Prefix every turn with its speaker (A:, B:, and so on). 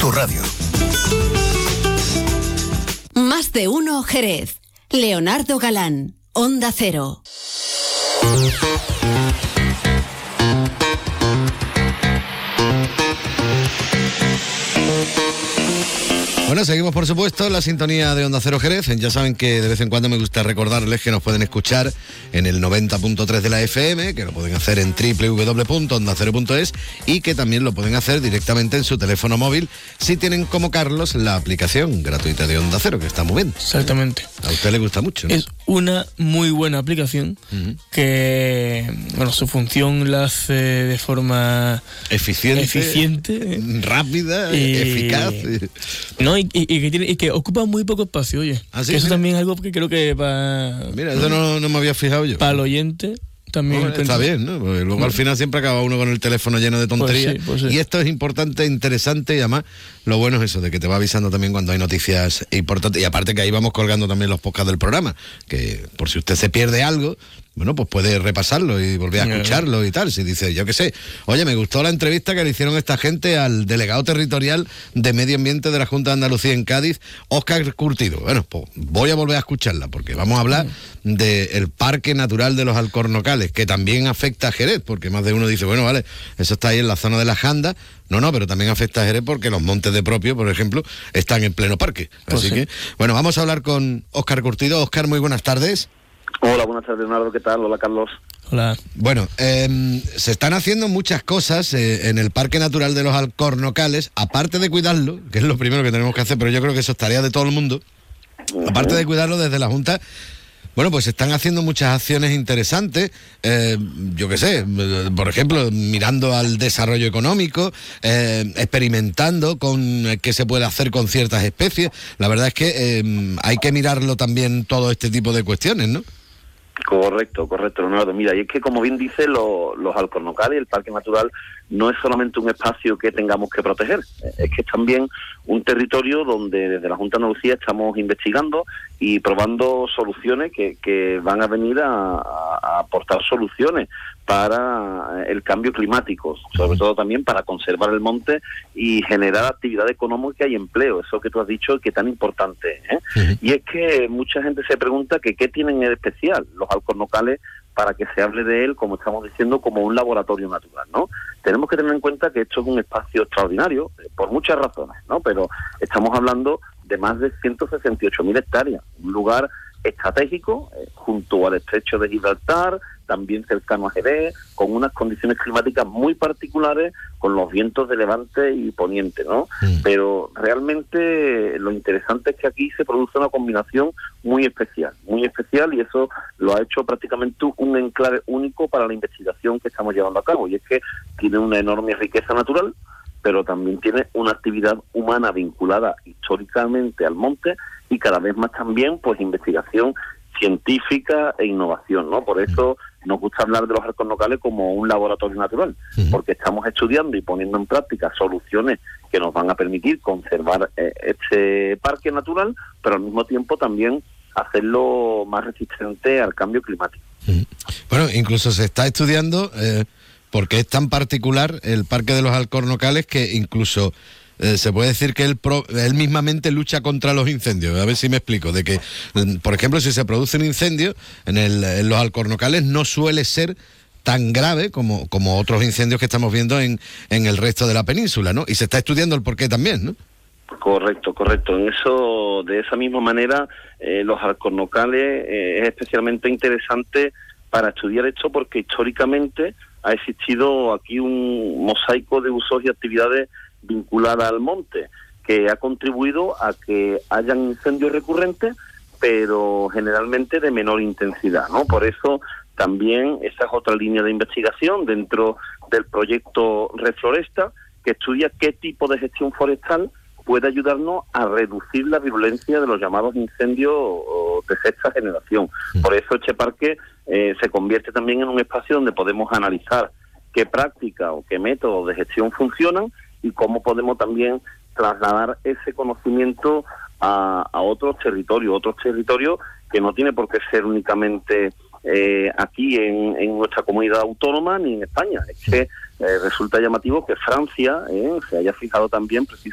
A: tu radio.
B: Más de uno Jerez. Leonardo Galán, Onda Cero.
C: Bueno, seguimos por supuesto en la sintonía de Onda Cero Jerez. Ya saben que de vez en cuando me gusta recordarles que nos pueden escuchar en el 90.3 de la FM, que lo pueden hacer en www.ondacero.es y que también lo pueden hacer directamente en su teléfono móvil si tienen como Carlos la aplicación gratuita de Onda Cero, que está muy bien.
D: Exactamente.
C: A usted le gusta mucho, ¿no?
D: Es una muy buena aplicación que, bueno, su función la hace de forma eficiente,
C: rápida, eficaz.
D: No, y que ocupa muy poco espacio, oye.
C: ¿Ah, sí?
D: Que eso
C: Mira.
D: También es algo que creo que para...
C: Mira, eso no me había fijado yo.
D: Para el oyente también...
C: Bueno, está bien, ¿no? Porque luego al final siempre acaba uno con el teléfono lleno de tonterías.
D: Pues sí.
C: Y esto es importante, interesante, y además lo bueno es eso, de que te va avisando también cuando hay noticias importantes. Y aparte que ahí vamos colgando también los podcasts del programa, que por si usted se pierde algo, bueno, pues puede repasarlo y volver a escucharlo y tal. Si dice, yo qué sé, oye, me gustó la entrevista que le hicieron esta gente al delegado territorial de Medio Ambiente de la Junta de Andalucía en Cádiz, Óscar Curtido. Bueno, pues voy a volver a escucharla, porque vamos a hablar del Parque Natural de los Alcornocales, que también afecta a Jerez, porque más de uno dice, bueno, vale, eso está ahí en la zona de la Janda. No, pero también afecta a Jerez porque los montes de Propio, por ejemplo, están en pleno parque. Así que, bueno, vamos a hablar con Óscar Curtido. Óscar, muy buenas tardes.
E: Hola, buenas tardes, Leonardo, ¿qué tal? Hola, Carlos.
D: Hola.
C: Bueno, se están haciendo muchas cosas en el Parque Natural de los Alcornocales, aparte de cuidarlo, que es lo primero que tenemos que hacer, pero yo creo que eso es tarea de todo el mundo. Aparte de cuidarlo desde la Junta, bueno, pues se están haciendo muchas acciones interesantes, yo qué sé, por ejemplo, mirando al desarrollo económico, experimentando con qué se puede hacer con ciertas especies. La verdad es que hay que mirarlo también todo este tipo de cuestiones, ¿no?
E: Correcto, Leonardo. Mira, y es que como bien dice, los Alcornocales, el Parque Natural, no es solamente un espacio que tengamos que proteger, es que es también un territorio donde desde la Junta de Andalucía estamos investigando y probando soluciones que van a venir a aportar soluciones para el cambio climático, sobre todo también para conservar el monte y generar actividad económica y empleo, eso que tú has dicho que es tan importante, ¿eh? Y es que mucha gente se pregunta que qué tienen de especial los Alcornocales para que se hable de él, como estamos diciendo, como un laboratorio natural, ¿no? Tenemos que tener en cuenta que esto es un espacio extraordinario, por muchas razones, ¿no? Pero estamos hablando de más de 168.000 hectáreas, un lugar estratégico, junto al estrecho de Gibraltar, también cercano a Jerez, con unas condiciones climáticas muy particulares, con los vientos de levante y poniente, ¿no? Pero realmente lo interesante es que aquí se produce una combinación muy especial, y eso lo ha hecho prácticamente un enclave único para la investigación que estamos llevando a cabo, y es que tiene una enorme riqueza natural, pero también tiene una actividad humana vinculada históricamente al monte y cada vez más también pues investigación científica e innovación, ¿no? Por eso nos gusta hablar de los Alcornocales como un laboratorio natural, porque estamos estudiando y poniendo en práctica soluciones que nos van a permitir conservar este parque natural, pero al mismo tiempo también hacerlo más resistente al cambio climático.
C: Bueno, incluso se está estudiando porque es tan particular el Parque de los Alcornocales que incluso se puede decir que él mismamente lucha contra los incendios. A ver si me explico. De que, por ejemplo, si se produce un incendio en los Alcornocales no suele ser tan grave como otros incendios que estamos viendo en el resto de la península, ¿no? Y se está estudiando el porqué también, ¿no?
E: Correcto. En eso, de esa misma manera, los Alcornocales es especialmente interesante para estudiar esto porque históricamente ha existido aquí un mosaico de usos y actividades vinculada al monte, que ha contribuido a que hayan incendios recurrentes, pero generalmente de menor intensidad, ¿no? Por eso también esa es otra línea de investigación dentro del proyecto Refloresta, que estudia qué tipo de gestión forestal puede ayudarnos a reducir la virulencia de los llamados incendios de sexta generación. Por eso este parque se convierte también en un espacio donde podemos analizar qué prácticas o qué métodos de gestión funcionan y cómo podemos también trasladar ese conocimiento a otros territorios que no tiene por qué ser únicamente aquí en nuestra comunidad autónoma ni en España. Es que resulta llamativo que Francia se haya fijado también precisamente